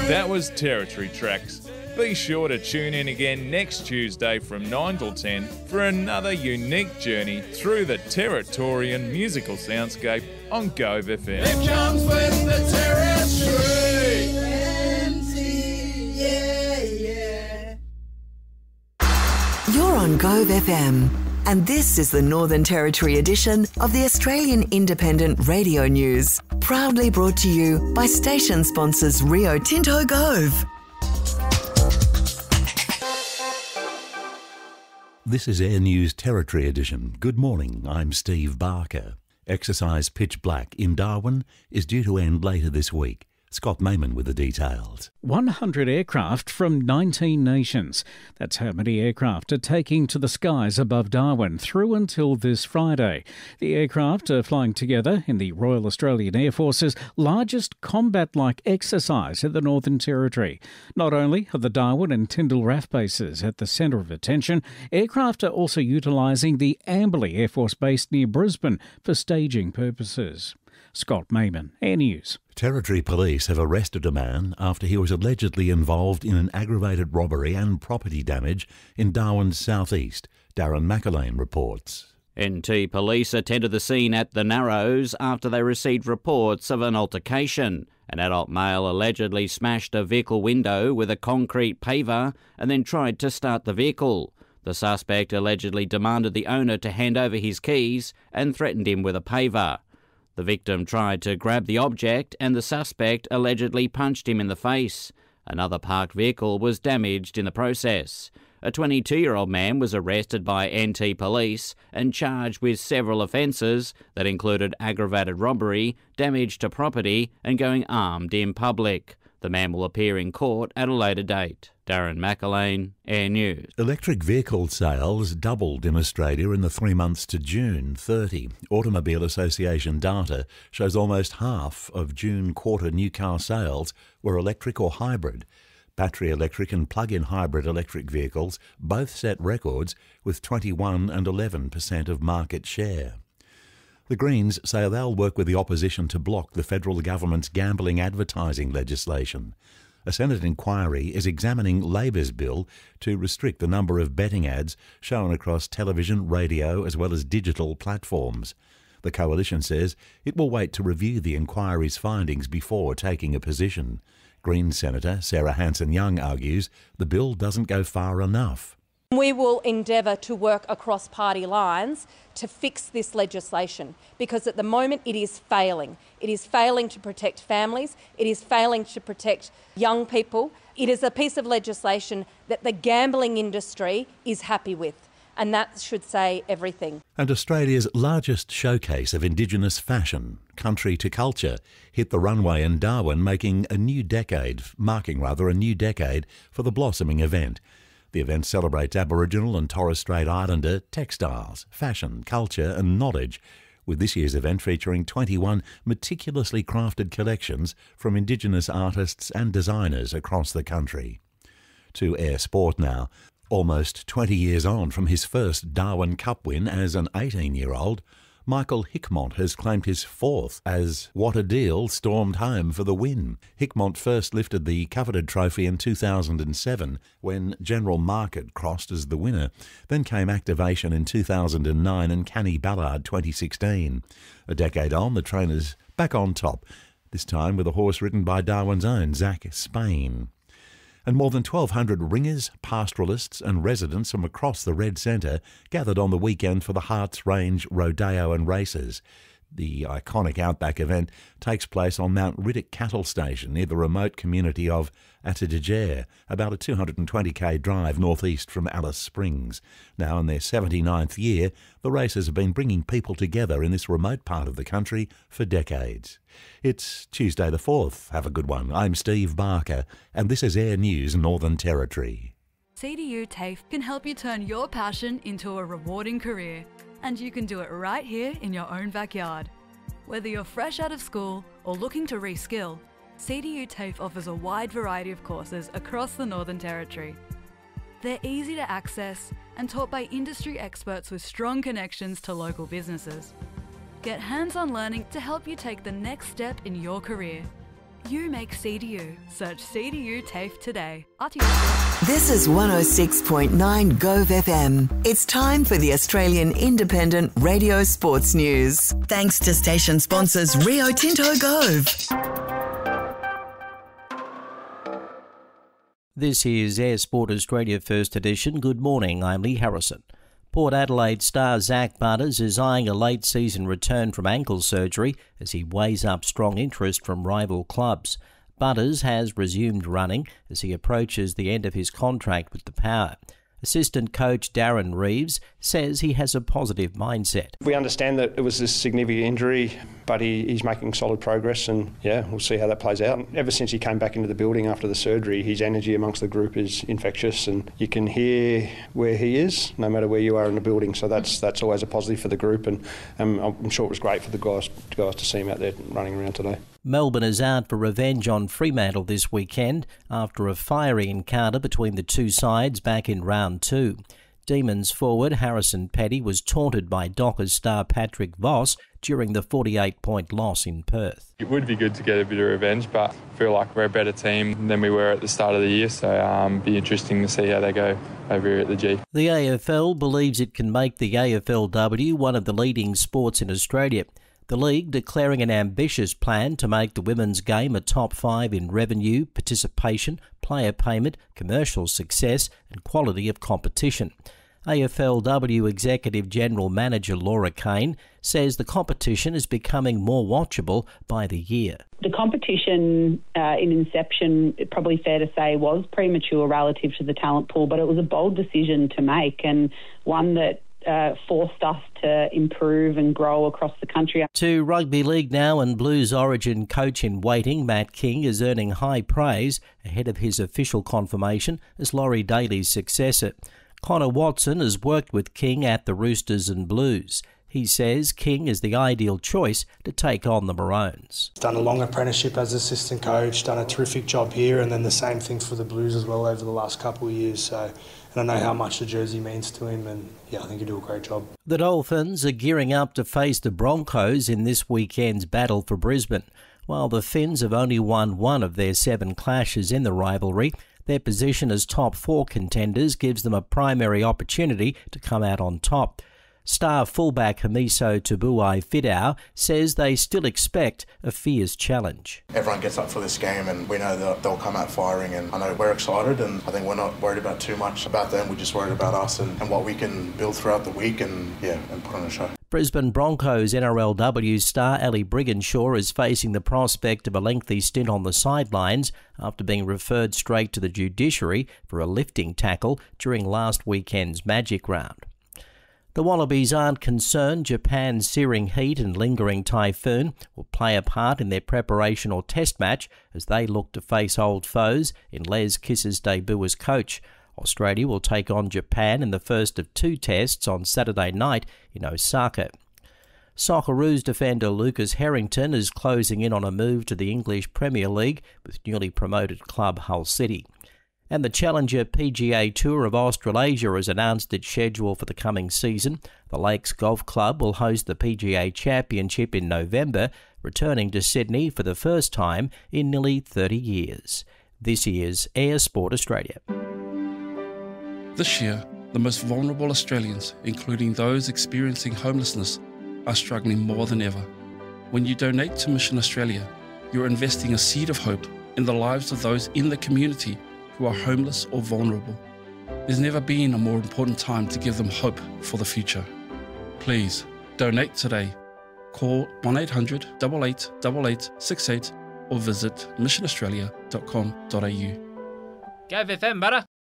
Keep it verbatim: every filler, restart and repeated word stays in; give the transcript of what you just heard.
That was Territory Tracks. Be sure to tune in again next Tuesday from nine till ten for another unique journey through the Territorian musical soundscape on Gove F M. It comes with the Territory. Yeah, yeah. You're on Gove F M, and this is the Northern Territory edition of the Australian Independent Radio News, proudly brought to you by station sponsors Rio Tinto Gove. This is Air News Territory Edition. Good morning, I'm Steve Barker. Exercise Pitch Black in Darwin is due to end later this week. Scott Mayman with the details. one hundred aircraft from nineteen nations. That's how many aircraft are taking to the skies above Darwin through until this Friday. The aircraft are flying together in the Royal Australian Air Force's largest combat-like exercise in the Northern Territory. Not only are the Darwin and Tyndall R A F bases at the centre of attention, aircraft are also utilising the Amberley Air Force Base near Brisbane for staging purposes. Scott Mayman, Air News. Territory Police have arrested a man after he was allegedly involved in an aggravated robbery and property damage in Darwin's southeast. Darren McAlane reports. N T Police attended the scene at the Narrows after they received reports of an altercation. An adult male allegedly smashed a vehicle window with a concrete paver and then tried to start the vehicle. The suspect allegedly demanded the owner to hand over his keys and threatened him with a paver. The victim tried to grab the object and the suspect allegedly punched him in the face. Another parked vehicle was damaged in the process. A twenty-two-year-old man was arrested by N T Police and charged with several offences that included aggravated robbery, damage to property and going armed in public. The man will appear in court at a later date. Darren McAlane, Air News. Electric vehicle sales doubled in Australia in the three months to June thirtieth. Automobile Association data shows almost half of June quarter new car sales were electric or hybrid. Battery electric and plug-in hybrid electric vehicles both set records with twenty-one and eleven percent of market share. The Greens say they'll work with the opposition to block the federal government's gambling advertising legislation. A Senate inquiry is examining Labor's bill to restrict the number of betting ads shown across television, radio as well as digital platforms. The coalition says it will wait to review the inquiry's findings before taking a position. Greens Senator Sarah Hanson-Young argues the bill doesn't go far enough. We will endeavour to work across party lines to fix this legislation because at the moment it is failing. It is failing to protect families. It is failing to protect young people. It is a piece of legislation that the gambling industry is happy with, and that should say everything. And Australia's largest showcase of Indigenous fashion, Country to Culture, hit the runway in Darwin, making a new decade, marking rather a new decade for the blossoming event. The event celebrates Aboriginal and Torres Strait Islander textiles, fashion, culture and knowledge, with this year's event featuring twenty-one meticulously crafted collections from Indigenous artists and designers across the country. To Air Sport now. Almost twenty years on from his first Darwin Cup win as an eighteen-year-old, Michael Hickmott has claimed his fourth as What a Deal stormed home for the win. Hickmott first lifted the coveted trophy in two thousand seven when General Market crossed as the winner. Then came Activation in two thousand nine and Canny Ballard twenty sixteen. A decade on, the trainer's back on top, this time with a horse ridden by Darwin's own Zach Spain. And more than twelve hundred ringers, pastoralists and residents from across the Red Centre gathered on the weekend for the Harts Range Rodeo and Races. The iconic Outback event takes place on Mount Riddick Cattle Station near the remote community of Attadijare, about a two hundred twenty k drive northeast from Alice Springs. Now in their seventy-ninth year, the races have been bringing people together in this remote part of the country for decades. It's Tuesday the fourth. Have a good one. I'm Steve Barker, and this is Air News Northern Territory. C D U TAFE can help you turn your passion into a rewarding career. And you can do it right here in your own backyard. Whether you're fresh out of school or looking to reskill, C D U TAFE offers a wide variety of courses across the Northern Territory. They're easy to access and taught by industry experts with strong connections to local businesses. Get hands-on learning to help you take the next step in your career. You make C D U. Search C D U TAFE today. R T This is one oh six point nine Gove F M. It's time for the Australian Independent Radio Sports News. Thanks to station sponsors Rio Tinto Gove. This is Air Sport Australia First Edition. Good morning, I'm Lee Harrison. Port Adelaide star Zach Butters is eyeing a late-season return from ankle surgery as he weighs up strong interest from rival clubs. Butters has resumed running as he approaches the end of his contract with the Power. Assistant coach Darren Reeves says he has a positive mindset. We understand that it was a significant injury, but he, he's making solid progress, and yeah, we'll see how that plays out. Ever since he came back into the building after the surgery, his energy amongst the group is infectious, and you can hear where he is, no matter where you are in the building. So that's that's always a positive for the group, and um, I'm sure it was great for the guys, guys to see him out there running around today. Melbourne is out for revenge on Fremantle this weekend after a fiery encounter between the two sides back in round two. Demons forward Harrison Petty was taunted by Dockers star Patrick Voss during the forty-eight point loss in Perth. It would be good to get a bit of revenge, but I feel like we're a better team than we were at the start of the year, so um, it'll be interesting to see how they go over here at the G. The A F L believes it can make the A F L W one of the leading sports in Australia. The league declaring an ambitious plan to make the women's game a top five in revenue, participation, player payment, commercial success and quality of competition. A F L W Executive General Manager Laura Kane says the competition is becoming more watchable by the year. The competition uh, in inception, probably fair to say, was premature relative to the talent pool, but it was a bold decision to make and one that Uh, forced us to improve and grow across the country. To rugby league now, and Blues Origin coach in waiting Matt King is earning high praise ahead of his official confirmation as Laurie Daly's successor. Connor Watson has worked with King at the Roosters and Blues. He says King is the ideal choice to take on the Maroons. Done a long apprenticeship as assistant coach, done a terrific job here, and then the same thing for the Blues as well over the last couple of years. So, and I know how much the jersey means to him, and yeah, I think he'll do a great job. The Dolphins are gearing up to face the Broncos in this weekend's battle for Brisbane. While the Finns have only won one of their seven clashes in the rivalry, their position as top four contenders gives them a primary opportunity to come out on top. Star fullback Hamiso Tubuai-Fidau says they still expect a fierce challenge. Everyone gets up for this game and we know that they'll come out firing, and I know we're excited, and I think we're not worried about too much about them. We're just worried about us and, and what we can build throughout the week and yeah, and put on a show. Brisbane Broncos N R L W star Ali Brigginshaw is facing the prospect of a lengthy stint on the sidelines after being referred straight to the judiciary for a lifting tackle during last weekend's Magic Round. The Wallabies aren't concerned Japan's searing heat and lingering typhoon will play a part in their preparation or test match as they look to face old foes in Les Kiss's debut as coach. Australia will take on Japan in the first of two tests on Saturday night in Osaka. Socceroos defender Lucas Harrington is closing in on a move to the English Premier League with newly promoted club Hull City. And the Challenger P G A Tour of Australasia has announced its schedule for the coming season. The Lakes Golf Club will host the P G A Championship in November, returning to Sydney for the first time in nearly thirty years. This is Air Sport Australia. This year, the most vulnerable Australians, including those experiencing homelessness, are struggling more than ever. When you donate to Mission Australia, you're investing a seed of hope in the lives of those in the community who are homeless or vulnerable. There's never been a more important time to give them hope for the future. Please, donate today. Call one eight hundred, eight eight eight eight six eight or visit mission australia dot com dot a u. Gove F M, butter.